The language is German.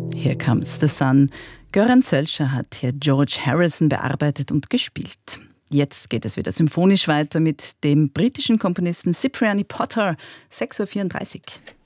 Here Comes the Sun. Göran Zölscher hat hier George Harrison bearbeitet und gespielt. Jetzt geht es wieder symphonisch weiter mit dem britischen Komponisten Cipriani Potter, 6:34 Uhr.